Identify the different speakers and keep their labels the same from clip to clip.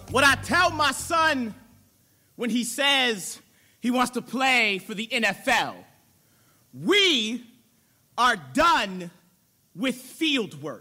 Speaker 1: What I tell my son when he says he wants to play for the NFL, we are done with field work.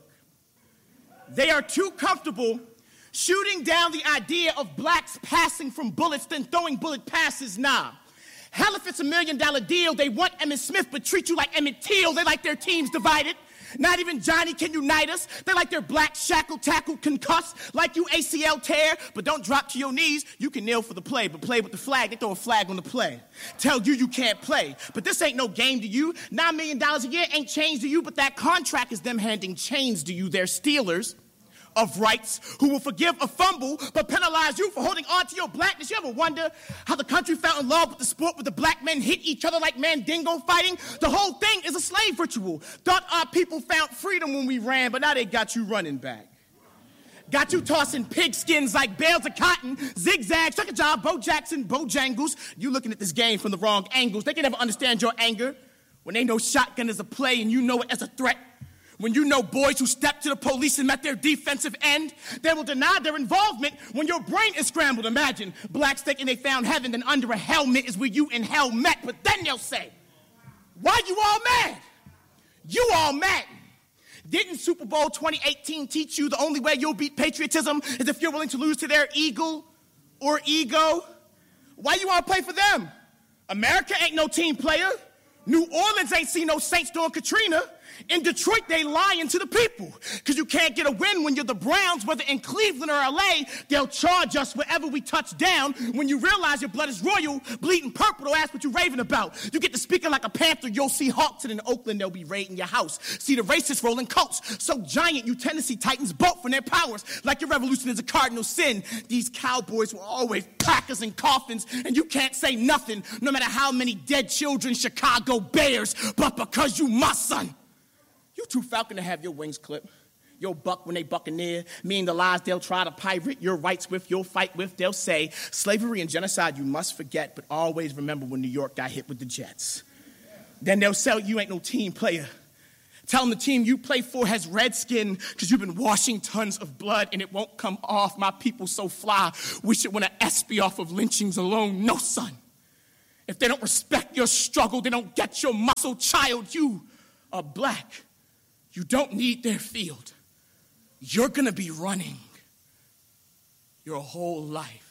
Speaker 1: They are too comfortable shooting down the idea of blacks passing from bullets than throwing bullet passes. Nah. Hell, if it's $1 million deal, they want Emmitt Smith but treat you like Emmett Till. They like their teams divided. Not even Johnny can unite us. They like their black shackle tackle concussed, like you ACL tear, but don't drop to your knees. You can kneel for the play, but play with the flag. They throw a flag on the play. Tell you can't play. But this ain't no game to you. $9 million a year ain't change to you, but that contract is them handing chains to you. They're stealers of rights who will forgive a fumble but penalize you for holding on to your blackness. You ever wonder how the country fell in love with the sport where the black men hit each other like Mandingo fighting? The whole thing is a slave ritual. Thought our people found freedom when we ran, but now they got you running back. Got you tossing pigskins like bales of cotton, zigzags, chuck a job, Bo Jackson, Bojangles. You looking at this game from the wrong angles. They can never understand your anger when they know shotgun is a play and you know it as a threat. When you know boys who stepped to the police and met their defensive end, they will deny their involvement when your brain is scrambled. Imagine blacks thinking they found heaven, then under a helmet is where you and hell met. But then they'll say, why you all mad? You all mad. Didn't Super Bowl 2018 teach you the only way you'll beat patriotism is if you're willing to lose to their eagle or ego? Why you all play for them? America ain't no team player. New Orleans ain't seen no Saints during Katrina. In Detroit, they lying to the people because you can't get a win when you're the Browns, whether in Cleveland or LA. They'll charge us wherever we touch down. When you realize your blood is royal, bleeding purple, they'll ask what you raving about. You get to speaking like a panther, you'll see hawks, and in Oakland, they'll be raiding your house. See the racists rolling coats, so giant you Tennessee Titans bolt from their powers like your revolution is a cardinal sin. These cowboys were always packers and coffins, and you can't say nothing, no matter how many dead children Chicago bears, but because you my son. You too falcon to have your wings clipped. You'll buck when they buccaneer, meaning the lies they'll try to pirate, your rights with, you'll fight with. They'll say, slavery and genocide you must forget, but always remember when New York got hit with the Jets. Then they'll say you ain't no team player. Tell them the team you play for has red skin because you've been washing tons of blood and it won't come off. My people so fly, we should win an ESPY off of lynchings alone. No, son. If they don't respect your struggle, they don't get your muscle, child. You are black. You don't need their field. You're going to be running your whole life.